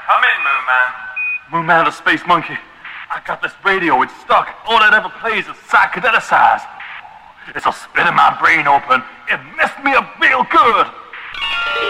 Come in, Moon Man. Moon Man, the space monkey. I got this radio, it's stuck. All it ever plays is psychedelicized. It's a spitting my brain open. It messed me up real good.